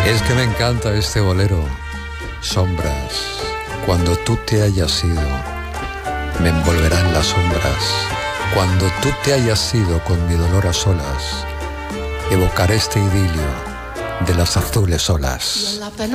Es que me encanta este bolero. Sombras, cuando tú te hayas ido, me envolverán las sombras. Cuando tú te hayas ido con mi dolor a solas, evocaré este idilio de las azules olas.